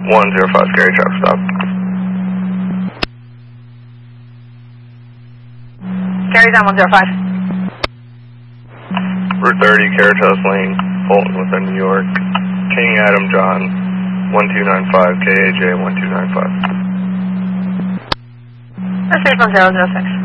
105, scary truck stop. Carry down 105. Route 30, Caritas Lane, Fulton within New York. King Adam John, 1295, KAJ 1295. Let's stay on 006.